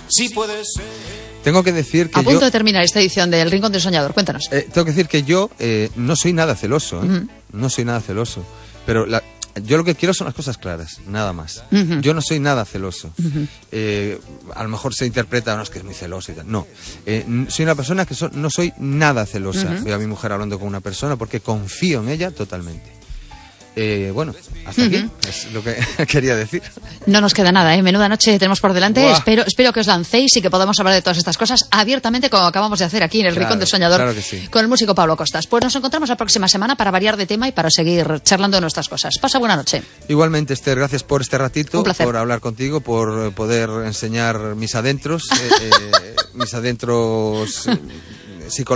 Sí puede ser. Tengo que decir que a punto de terminar esta edición del Rincón del Soñador, cuéntanos. Tengo que decir que yo no soy nada celoso, no soy nada celoso, pero yo lo que quiero son las cosas claras, nada más. Yo no soy nada celoso. A lo mejor se interpreta, no, es que es muy celoso y tal. No, soy una persona que no soy nada celosa. Veo a mi mujer hablando con una persona porque confío en ella totalmente. Bueno, hasta aquí es lo que quería decir. No nos queda nada, menuda noche tenemos por delante. Espero que os lancéis y que podamos hablar de todas estas cosas abiertamente, como acabamos de hacer aquí en el Rincón del Soñador, claro que sí, con el músico Pablo Costas. Pues nos encontramos la próxima semana para variar de tema y para seguir charlando de nuestras cosas. Pasa buena noche. Igualmente, Esther, gracias por este ratito, un placer, por hablar contigo, por poder enseñar mis adentros, mis adentros psicológicos.